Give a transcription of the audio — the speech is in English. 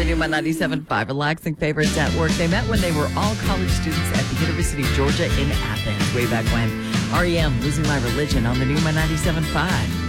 the new My 97.5, relaxing favorites at work. They met when they were all college students at the University of Georgia in Athens way back when. REM, Losing My Religion on the new My 97.5.